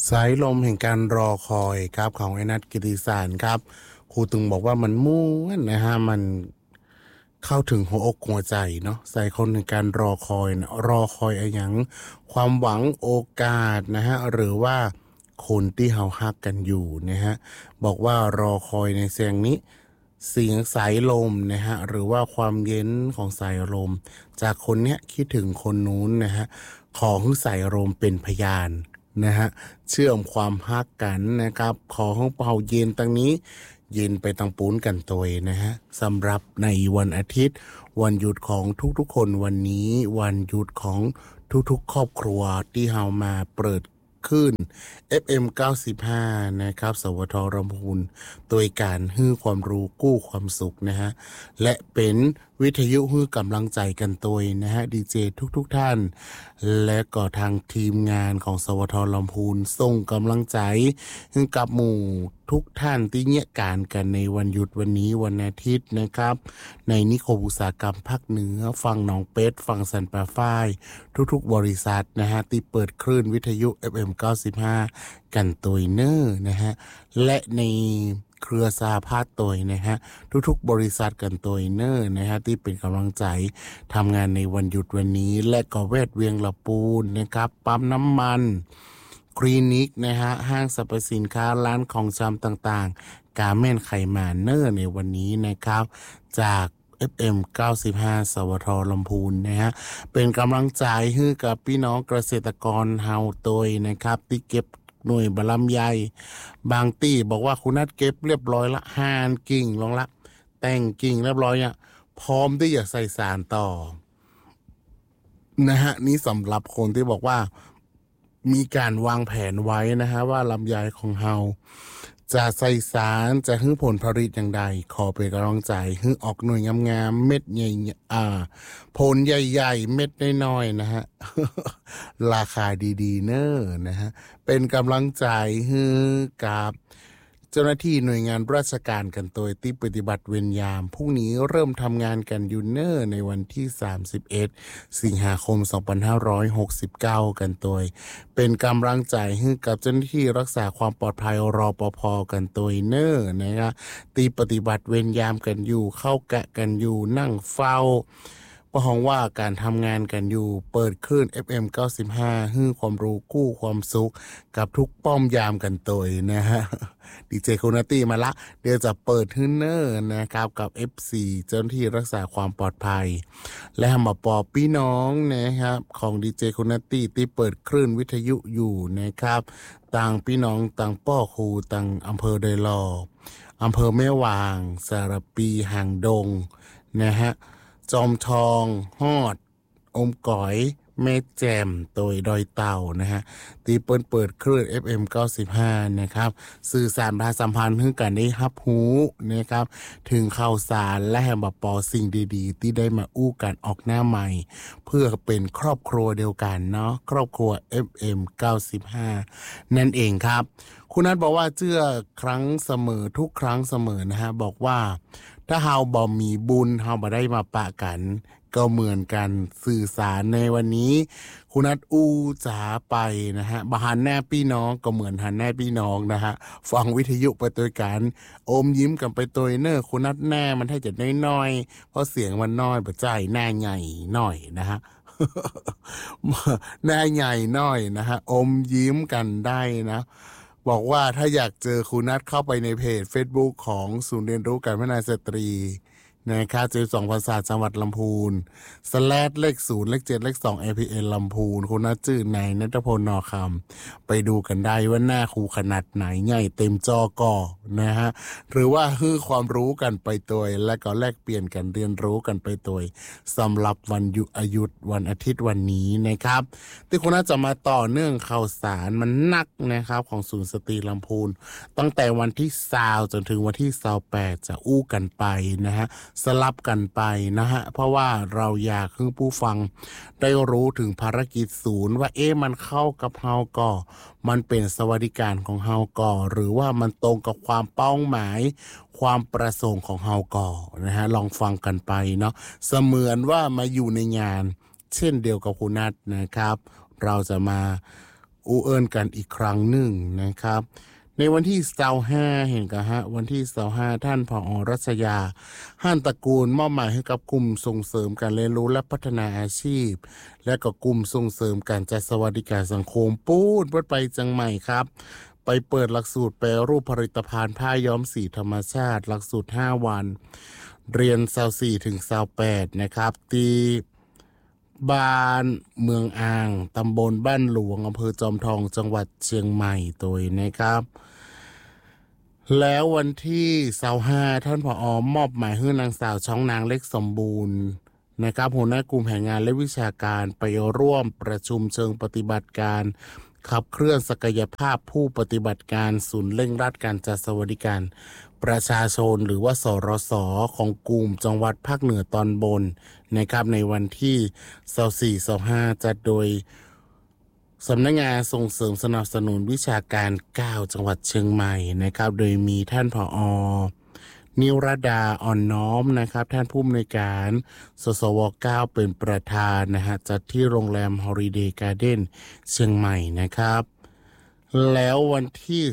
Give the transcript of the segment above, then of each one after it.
สายลมแห่งการรอคอยครับของไอ้นัทกิติสารครับครูตึงบอกว่ามันม่วนนะฮะมันเข้าถึงหัวอกหัวใจเนาะสายคนในการรอคอยนะรอคอยอะไรอย่างความหวังโอกาสนะฮะหรือว่าคนที่เฮาฮักกันอยู่นะฮะบอกว่ารอคอยในเสียงนี้เสียงสายลมนะฮะหรือว่าความเย็นของสายลมจากคนเนี้ยคิดถึงคนนู้นนะฮะของสายลมเป็นพยานนะฮะเชื่อมความฮักกันนะครับขอของเป่าเย็นตั้งนี้เย็นไปตังปูนกันตัวนะฮะสำหรับในวันอาทิตย์วันหยุดของทุกๆคนวันนี้วันหยุดของทุกๆครอบครัวที่เฮามาเปิดขึ้น FM 95นะครับสวทรำพูนโดยการฮื้อความรู้กู้ความสุขนะฮะและเป็นวิทยุฮื้อกำลังใจกันตัวนะฮะดีเจทุกท่านและก็ทางทีมงานของสวทรำพูนส่งกำลังใจให้กับหมู่ทุกท่านที่เงี่ยการกันในวันหยุดวันนี้วันอาทิตย์นะครับในนิคมอุตสาหกรรมภาคเหนือฝั่งหนองเป็ดฝั่งสันป่าฝ้ายทุกๆบริษัทนะฮะที่เปิดคลื่นวิทยุ FM 95กันตัวเนอร์นะฮะและในเครือสหภาพตัวนะฮะทุกๆบริษัทกันตัวเนอร์นะฮะที่เป็นกำลังใจทำงานในวันหยุดวันนี้และก็แวดเวียงละปูนนะครับปั๊มน้ำมันคลินิกนะฮะห้างสรรพสินค้าร้านของชำต่างๆกาเม่นไขมาเนอร์ในวันนี้นะครับจาก FM 95สวทลำพูนนะฮะเป็นกำลังใจให้กับพี่น้องเกษตรกรเฮาตยนะครับที่เก็บหน่วยบลำไยบางตี้บอกว่าคุณนัดเก็บเรียบร้อยละห่านกิ่งลงละแต่งกิ่งเรียบร้อยอ่ะพร้อมที่จะใส่สารต่อนะฮะนี่สำหรับคนที่บอกว่ามีการวางแผนไว้นะฮะว่าลำไยของเฮาจะใส่สารจะให้ผลผลิตอย่างใดขอเป็นกำลังใจให้ออกหน่วยงามๆเม็ดใหญ่ผลใหญ่ๆเม็ดน้อยๆนะฮะ ราคาดีๆเนอะนะฮะเป็นกำลังใจให้กับเจ้าหน้าที่หน่วยงานราชการกันโดยที่ปฏิบัติเวรยามพรุ่งนี้เริ่มทำงานกันอยู่เนอร์ในวันที่31สิงหาคม2569กันโดยเป็นกำลังใจให้กับเจ้าหน้าที่รักษาความปลอดภัยรปภกันโดยเนอร์นะครับที่ปฏิบัติเวรยามกันอยู่เข้ากะกันอยู่นั่งเฝ้าประหองว่าการทำงานกันอยู่เปิดคลื่น FM 95ฮื้อความรู้กู้ความสุขกับทุกป้อมยามกันโดยนะฮะดีเจคุณตี้มาละเดี๋ยวจะเปิดฮื้อเนอร์นะครับกับ FC เจ้าหน้าที่รักษาความปลอดภัยและมาปอบพี่น้องนะครับของดีเจคุณตี้ที่เปิดคลื่นวิทยุอยู่นะครับต่างพี่น้องต่างป้อครูต่างอำเภอเดยลออำเภอแม่วางสารปีหางดงนะฮะจอมทองฮอดอมก๋อยแม่แจ่มโดยดอยเต่านะฮะตีเปิดคลื่น FM 95นะครับสื่อสารประชาสัมพันธ์ให้กันได้รับรู้นะครับถึงข่าวสารและแฮมปอสิ่งดีๆที่ได้มาอู้กันออกหน้าใหม่เพื่อเป็นครอบครัวเดียวกันเนาะครอบครัว FM 95นั่นเองครับคุณนัทบอกว่าเชื่อครั้งเสมอทุกครั้งเสมอนะฮะบอกว่าถ้าเฮาบ่มีบุญเฮาบ่ได้มาปะกันก็เหมือนกันสื่อสารในวันนี้คุณนัทอู้จ๋าไปนะฮะบหันแน่พี่น้องก็เหมือนหันแน่พี่น้องนะฮะฟังวิทยุไปตัวกันอมยิ้มกันไปตัวเนอร์คุณนัทแน่มันให้จะน้อยๆเพราะเสียงมันน้อยปัจจัยแน่ใหญ่หน่อยนะฮะ แน่ใหญ่หน่อยนะฮะอมยิ้มกันได้นะบอกว่าถ้าอยากเจอคุณนัทเข้าไปในเพจ Facebook ของศูนย์เรียนรู้การพัฒนาสตรีนะครับ72ภาษาจังหวัดลำพูน/เลข0เลข7เลข2 APN ลำพูนคุณนัทจื่อในณัฐพลนอคำไปดูกันได้ว่าหน้าครูขนาดไหนใหญ่เต็มจอก่อนะฮะหรือว่าฮื้อความรู้กันไปตัวและก็แลกเปลี่ยนกันเรียนรู้กันไปตัวสำหรับวันหยุดวันอาทิตย์วันนี้นะครับที่คุณนัทจะมาต่อเนื่องข่าวสารมันนักนะครับของศูนย์สตรีลำพูนตั้งแต่วันที่20จนถึงวันที่28จะอู้กันไปนะฮะสลับกันไปนะฮะเพราะว่าเราอยากให้ผู้ฟังได้รู้ถึงภารกิจศูนย์ว่ามันเข้ากับเฮาก่อมันเป็นสวัสดิการของเฮาก่อหรือว่ามันตรงกับความเป้าหมายความประสงค์ของเฮาก่อนะฮะลองฟังกันไปเนาะเสมือนว่ามาอยู่ในงานเช่นเดียวกับคุณนัทนะครับเราจะมาเอิญกันอีกครั้งหนึ่งนะครับในวันที่25เห็นกันฮะวันที่25ท่านผอ.รัชยาห้านตระกูลมอบหมายให้กับกลุ่มส่งเสริมการเรียนรู้และพัฒนาอาชีพและก็กลุ่มส่งเสริมการจัดสวัสดิการสังคมปูดวัดไปจังใหม่ครับไปเปิดหลักสูตรแปรรูปผลิตภัณฑ์ผ้าย้อมสีธรรมชาติหลักสูตร5วันเรียน24ถึง28นะครับที่บ้านเมืองอ่างตำบลบ้านหลวงอำเภอจอมทองจังหวัดเชียงใหม่ตัวนะครับแล้ววันที่25ท่านผอ.มอบหมายให้นางสาวช่องนางเล็กสมบูรณ์นะครับหัวหน้ากลุ่มแห่งงานและวิชาการไปร่วมประชุมเชิงปฏิบัติการขับเคลื่อนศักยภาพผู้ปฏิบัติการศูนย์เร่งรัดการจัดสวัสดิการประชาชนหรือว่าสรส.ของกลุ่มจังหวัดภาคเหนือตอนบนนะครับในวันที่24-25จัดโดยสำนักงานส่งเสริมสนับสนุนวิชาการ9จังหวัดเชียงใหม่นะครับโดยมีท่านผอ.นิรดาอ่อนน้อมนะครับท่านผู้อำนวยการสสว9เป็นประธานนะฮะจัดที่โรงแรม Holiday Garden เชียงใหม่นะครับแล้ววันที่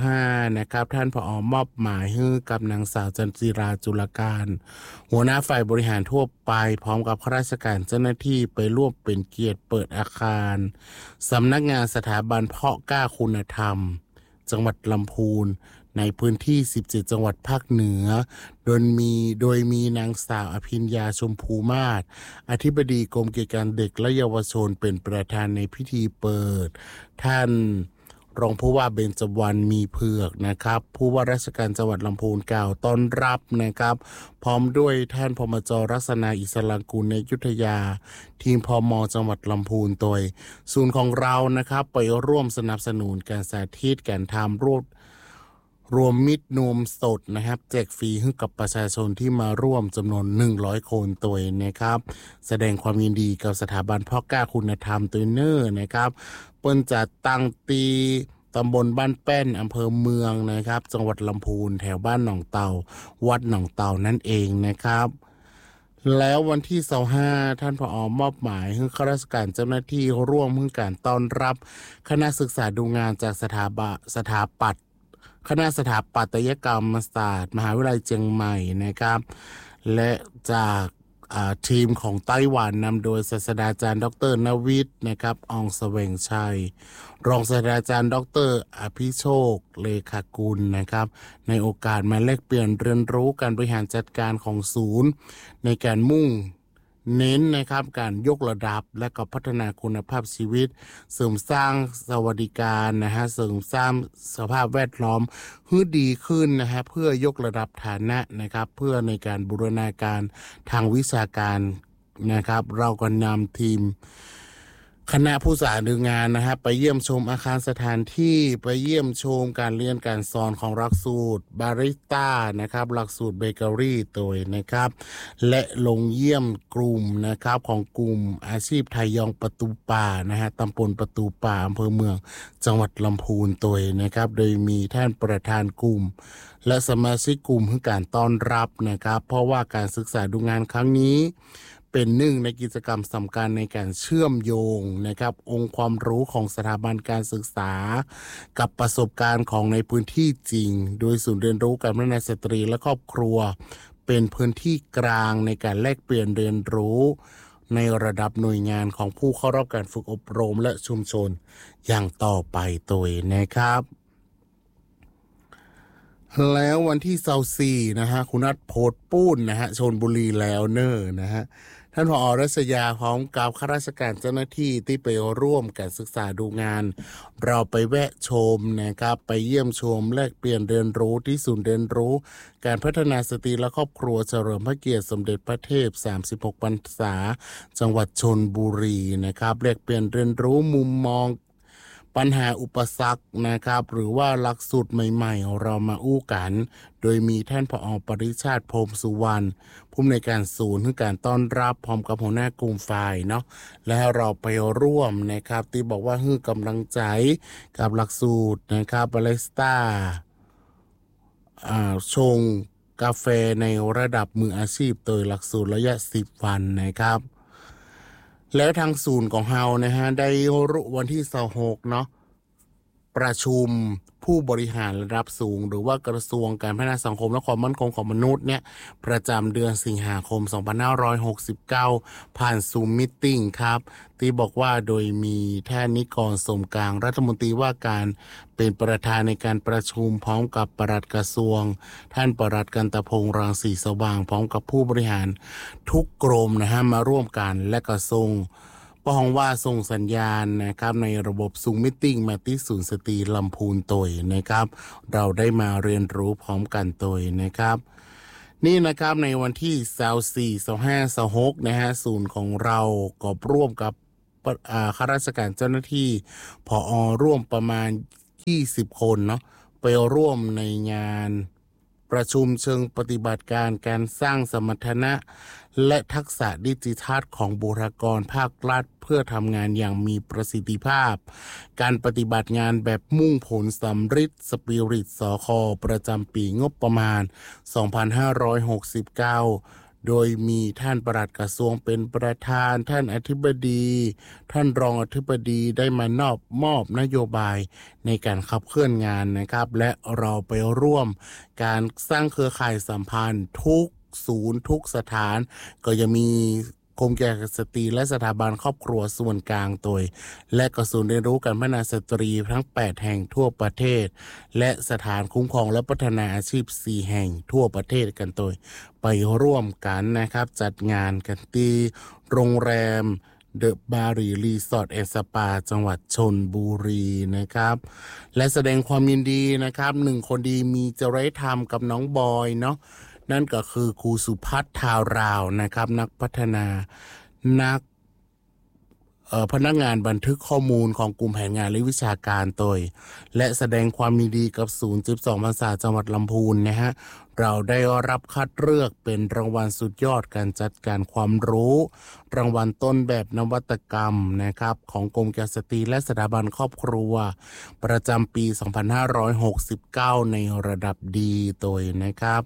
25นะครับท่านผอ.มอบหมายให้กับนางสาวจันจิราจุลการหัวหน้าฝ่ายบริหารทั่วไปพร้อมกับข้าราชการเจ้าหน้าที่ไปร่วมเป็นเกียรติเปิดอาคารสำนักงานสถาบันเพาะกล้าคุณธรรมจังหวัดลำพูนในพื้นที่17จังหวัดภาคเหนือโดยมีนางสาวอภิญญาชมพูมาศอธิบดีกรมกิจการเด็กและเยาวชนเป็นประธานในพิธีเปิดท่านรองผู้ว่าเบญจวรรณมีเผือกนะครับผู้ว่าราชการจังหวัดลำพูนกล่าวต้อนรับนะครับพร้อมด้วยท่านพมจ.ลักษณะอิสระกุลในอยุธยาทีมพม.จังหวัดลำพูนโดยศูนย์ของเรานะครับไปร่วมสนับสนุนการสาธิตการทำรวมมิตรนวมสดนะครับแจกฟรีให้กับประชาชนที่มาร่วมจำนวน100คนตัวนะครับแสดงความยินดีกับสถาบันพ่อกล้าคุณธรรมตัวเนอร์นะครับเปิ้นจัดตั้งตีตำบลบ้านแป้นอำเภอเมืองนะครับจังหวัดลำพูนแถวบ้านหนองเตาวัดหนองเตานั่นเองนะครับแล้ววันที่25ท่านผอ.มอบหมายให้ข้าราชการเจ้าหน้าที่ร่วมให้การต้อนรับคณะศึกษาดูงานจากคณะสถาปัตยกรรมศาสตร์มหาวิทยาลัยเชียงใหม่นะครับและจากทีมของไต้หวันนำโดยศาสตราจารย์ดร.นวิทย์นะครับอองแสวงชัยรองศาสตราจารย์ดร.อภิโชคเลขากุลนะครับในโอกาสมาแลกเปลี่ยนเรียนรู้การบริหารจัดการของศูนย์ในการมุ่งเน้นนะครับการยกระดับและก็พัฒนาคุณภาพชีวิตเสริมสร้างสวัสดิการนะฮะเสริมสร้างสภาพแวดล้อมให้ดีขึ้นนะฮะเพื่อยกระดับฐานะนะครับเพื่อในการบูรณาการทางวิชาการนะครับเราก็นำทีมคณะผู้สาธิตงานนะฮะไปเยี่ยมชมอาคารสถานที่ไปเยี่ยมชมการเรียนการสอนของหลักสูตรบาริสต้านะครับหลักสูตรเบเกอรี่ตัวนะครับและลงเยี่ยมกลุ่มนะครับของกลุ่มอาชีพไทยยองประตูป่านะฮะตำบลประตูป่าอำเภอเมืองจังหวัดลำพูนตัวนะครับโดยมีท่านประธานกลุ่มและสมาชิกกลุ่มให้การต้อนรับนะครับเพราะว่าการศึกษาดูงานครั้งนี้เป็นหนึ่งในกิจกรรมสำคัญในการเชื่อมโยงนะครับองค์ความรู้ของสถาบันการศึกษากับประสบการณ์ของในพื้นที่จริงโดยศูนย์เรียนรู้การพัฒนาสตรีและครอบครัวเป็นพื้นที่กลางในการแลกเปลี่ยนเรียนรู้ในระดับหน่วยงานของผู้เข้ารับการฝึกอบรมและชุมชนอย่างต่อไปตัวนะครับแล้ววันที่24นะฮะคุณนัทโพธิ์ปูนนะฮะชลบุรีแล้วเนอนะฮะท่านผอ.รัชยาพร้อมกับข้าราชการเจ้าหน้าที่ที่ไปร่วมการศึกษาดูงานเราไปแวะชมนะครับไปเยี่ยมชมแลกเปลี่ยนเรียนรู้ที่ศูนย์เรียนรู้การพัฒนาสตรีและครอบครัวเฉลิมพระเกียรติสมเด็จพระเทพ36พรรษาจังหวัดชลบุรีนะครับแลกเปลี่ยนเรียนรู้มุมมองปัญหาอุปสรรคนะครับหรือว่าหลักสูตรใหม่ๆเรามาอู้กันโดยมีท่านผอ.ปริชาติพรหมสุวรรณผู้อำนวยการศูนย์ให้การต้อนรับพร้อมกับหัวหน้ากลุ่มฝ่ายเนาะแล้วเราไปร่วมนะครับที่บอกว่าให้กำลังใจกับหลักสูตรนะครับบาริสต้าชงกาแฟในระดับมืออาชีพโดยหลักสูตรระยะ10วันนะครับแล้วทางศูนย์ของเฮานะฮะได้วันที่26เนาะประชุมผู้บริหารระดับสูงหรือว่ากระทรวงการพัฒนาสังคมและความมั่นคงของมนุษย์เนี่ยประจำเดือนสิงหาคม 2569 ผ่านซูมมิทติ้งครับที่บอกว่าโดยมีท่านนิกรสมกลางรัฐมนตรีว่าการเป็นประธานในการประชุมพร้อมกับปลัดกระทรวงท่านปลัดกันตพงษ์รังสีสว่างพร้อมกับผู้บริหารทุกกรมนะฮะมาร่วมกันและก็ทรงป้องว่าส่งสัญญาณนะครับในระบบซูมมิทติ้งมาที่ศูนย์สตรีลำพูนตัวนะครับเราได้มาเรียนรู้พร้อมกันตัวนะครับนี่นะครับในวันที่24 25 26นะฮะศูนย์ของเราก็ร่วมกับข้าราชการเจ้าหน้าที่ผอ.ร่วมประมาณ20 คนเนาะไปร่วมในงานประชุมเชิงปฏิบัติการการสร้างสมรรถนะและทักษะดิจิทัลของบุคลากรภาครัฐเพื่อทำงานอย่างมีประสิทธิภาพการปฏิบัติงานแบบมุ่งผลสำฤทธิ์สปิริตสค.ประจำปีงบประมาณ 2569 โดยมีท่านปลัดกระทรวงเป็นประธานท่านอธิบดีท่านรองอธิบดีได้มามอบนโยบายในการขับเคลื่อนงานนะครับและเราไปร่วมการสร้างเครือข่ายสัมพันธ์ทุกศูนย์ทุกสถานก็จะมีกรมการสตรีและสถาบันครอบครัวส่วนกลางตัวและกระทรวงเรียนรู้การพัฒนาสตรีทั้ง8แห่งทั่วประเทศและสถานคุ้มครองและพัฒนาอาชีพ4แห่งทั่วประเทศกันตัวไปร่วมกันนะครับจัดงานกันที่โรงแรมเดอะบารีรีสอร์ทแอนด์สปาจังหวัดชลบุรีนะครับและแสดงความยินดีนะครับ1คนดีมีจริยธรรมกับน้องบอยเนาะนั่นก็คือครูสุพัฒน์ทาวราวนะครับนักพัฒนานักพนักงานบันทึกข้อมูลของกลุ่มแผนงานและวิชาการตัวและแสดงความยินดีกับศูนย์12ภาษาจังหวัดลำพูนนะฮะเราได้รับคัดเลือกเป็นรางวัลสุดยอดการจัดการความรู้รางวัลต้นแบบนวัตกรรมนะครับของกรมการสตรีและสถาบันครอบครัวประจำปี 2569 ในระดับดีตัวนะครับ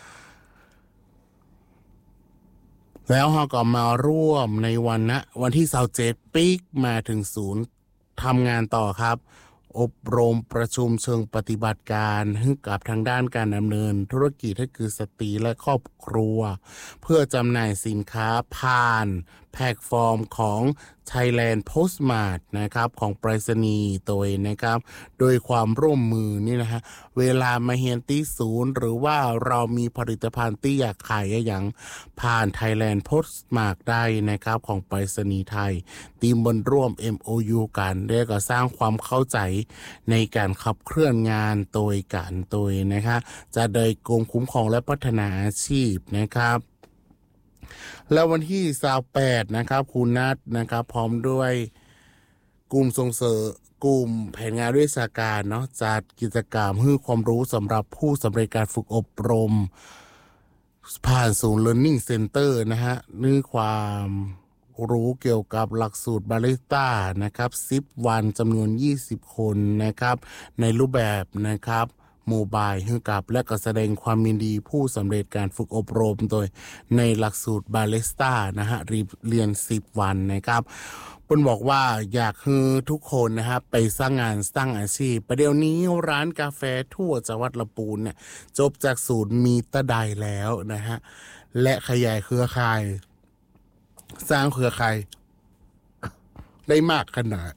แล้วเราก็มาร่วมในวันที่27ปีกมาถึงศูนย์ทำงานต่อครับอบรมประชุมเชิงปฏิบัติการให้กับทางด้านการดำเนินธุรกิจให้คือสตรีและครอบครัวเพื่อจำหน่ายสินค้าผ่านแพลตฟอร์มของ Thailand Postmart นะครับของไปรษณีย์ตัวนะครับโดยความร่วมมือนี่นะฮะเวลามาเฮียนที่ศูนย์หรือว่าเรามีผลิตภัณฑ์ที่อยากขายอย่างผ่าน Thailand Postmart ได้นะครับของไปรษณีย์ไทยทีมบนร่วม MOU กันเรียกก็สร้างความเข้าใจในการขับเคลื่อนงานโดยการโดยนะคะจะโดยกรมคุ้มครองและพัฒนาอาชีพนะครับแล้ววันที่28นะครับคุณนัทนะครับพร้อมด้วยกลุ่มส่งเสริมกลุ่มแผนงานวิชาการเนาะจัดกิจกรรมให้ความรู้สำหรับผู้สำเร็จการฝึกอบรมผ่านศูนย์ Learning Center นะฮะนี่ความรู้เกี่ยวกับหลักสูตรบาริสต้านะครับ10 วันจำนวน20 คนนะครับในรูปแบบนะครับโมบายให้กับและก็แสดงความยินดีผู้สำเร็จการฝึกอบรมโดยในหลักสูตรบาริสต้านะฮะเรียน10 วันนะครับเพิ่นบอกว่าอยากให้ทุกคนนะครับไปสร้างงานสร้างอาชีพประเดี๋ยวนี้ร้านกาแฟทั่วจังหวัดลำพูนเนี่ยจบจากศูนย์มีตะไดแล้วนะฮะและขยายเครือข่ายสร้างเครือข่ายได้มากข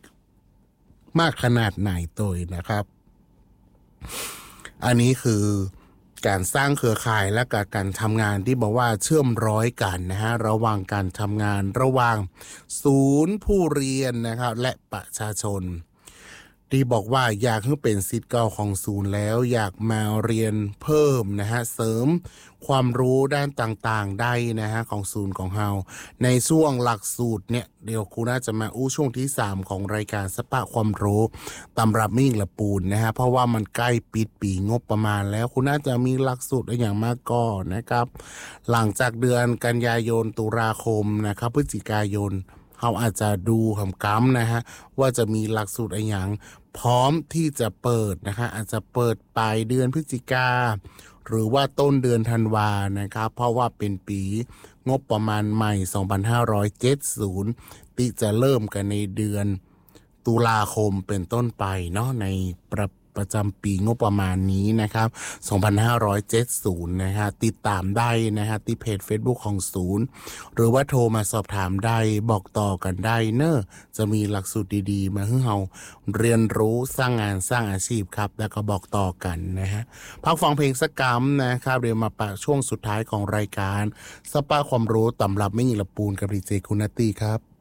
นาดไหนตัวนะครับอันนี้คือการสร้างเครือข่ายและการทำงานที่บอกว่าเชื่อมร้อยกันนะฮะระหว่างการทำงานระหว่างศูนย์ผู้เรียนนะครับและประชาชนที่บอกว่าอยากให้เป็นศิษย์เก่าของศูนย์แล้วอยากมาเรียนเพิ่มนะฮะเสริมความรู้ด้านต่างๆได้นะฮะของศูนย์ของเราในช่วงหลักสูตรเนี่ยเดี๋ยวครูน่าจะมาช่วงที่3ของรายการสปะความรู้ตำรับมิ่งละปูนนะฮะเพราะว่ามันใกล้ปิดปีงบประมาณแล้วครูน่าจะมีหลักสูตรอย่างมากก่อนนะครับหลังจากเดือนกันยายนตุลาคมนะครับพฤศจิกายนเราอาจจะดูคำก้ำนะฮะว่าจะมีหลักสูตรอย่างพร้อมที่จะเปิดนะคะอาจจะเปิดปลายเดือนพฤศจิกาหรือว่าต้นเดือนธันวานะครับเพราะว่าเป็นปีงบประมาณใหม่ 2570 ที่จะเริ่มกันในเดือนตุลาคมเป็นต้นไปเนาะในประจำปีงบประมาณนี้นะครับ2570นะครับติดตามได้นะฮะที่เพจ Facebook ของศูนย์หรือว่าโทรมาสอบถามได้บอกต่อกันได้เนอะจะมีหลักสูตรดีๆมาให้เราเรียนรู้สร้างงานสร้างอาชีพครับแล้วก็บอกต่อกันนะฮะพักฟังเพลงสักกำนะครับเดี๋ยวมาปะช่วงสุดท้ายของรายการสปาความรู้ตำรับไม่หญิงละปูนกับดีเจคุณนัตตี้ครับ